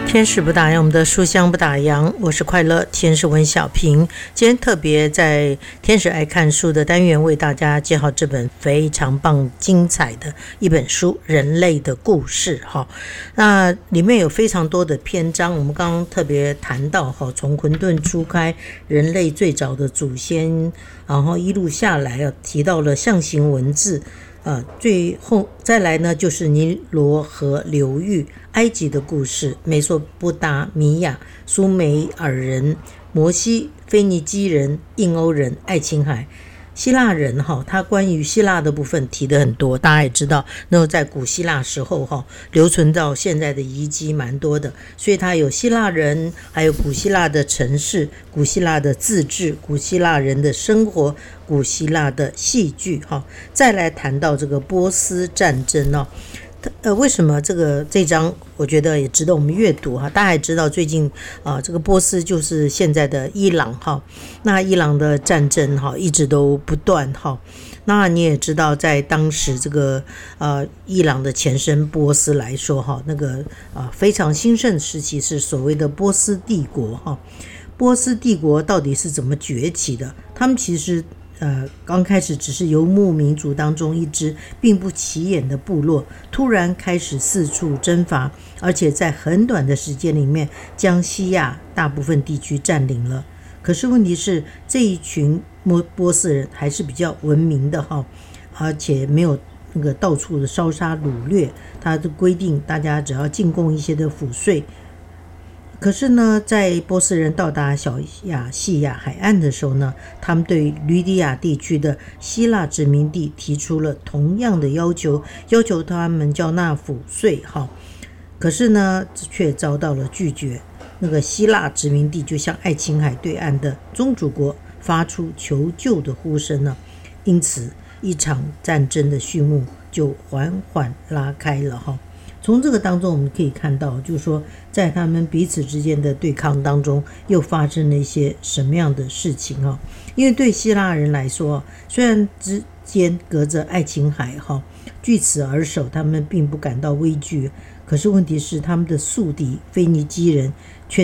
天使不打烊，我们的书香不打烊。我是快乐天使文小平，今天特别在天使爱看书的单元为大家介绍这本非常棒精彩的一本书《人类的故事》那里面有非常多的篇章，我们刚刚特别谈到从混沌初开，人类最早的祖先，然后一路下来提到了象形文字。最后再来呢，就是尼罗河流域、埃及的故事、美索不达米亚、苏美尔人、摩西、腓尼基人、印欧人、爱琴海、希腊人他关于希腊的部分提得很多，大家也知道，那在古希腊时候留存到现在的遗迹蛮多的，所以他有希腊人，还有古希腊的城市、古希腊的自治、古希腊人的生活、古希腊的戏剧再来谈到这个波斯战争为什么这章我觉得也值得我们阅读大家也知道最近这个波斯就是现在的伊朗那伊朗的战争一直都不断那你也知道在当时这个伊朗的前身波斯来说那个非常兴盛的时期是所谓的波斯帝国波斯帝国到底是怎么崛起的？他们其实刚开始只是游牧民族当中一支并不起眼的部落，突然开始四处征伐，而且在很短的时间里面将西亚大部分地区占领了。可是问题是这一群波斯人还是比较文明的而且没有那个到处的烧杀掳掠，他的规定大家只要进贡一些的赋税。可是呢，在波斯人到达小亚细亚海岸的时候呢，他们对吕底亚地区的希腊殖民地提出了同样的要求他们交纳赋税可是呢，却遭到了拒绝。那个希腊殖民地就向爱琴海对岸的宗主国发出求救的呼声因此一场战争的序幕就缓缓拉开了从这个当中我们可以看到，就是说在他们彼此之间的对抗当中又发生了一些什么样的事情因为对希腊人来说，虽然之间隔着爱琴海据此而守，他们并不感到畏惧，可是问题是他们的宿敌腓尼基人却